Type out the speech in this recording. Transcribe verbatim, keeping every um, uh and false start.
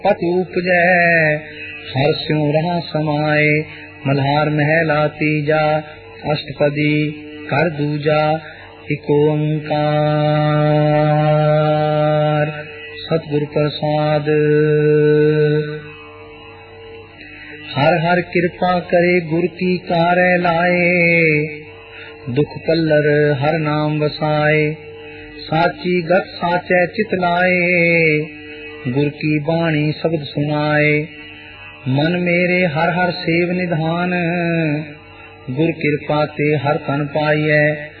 पति उपजै हर स्यों रहा समाए। मल्हार महला तीजा अष्टपदी कर दूजा एक ओंकार। सतगुर प्रसाद। हर हर कृपा करे गुर की कारੈ लाए। दुख पल्लर हर नाम वसाए। साची गत साचै चित लाए। गुर की बाणी शब्द सुनाए। मन मेरे हर हर सेव निधान। गुर कृपा ते हर तन पाइयै।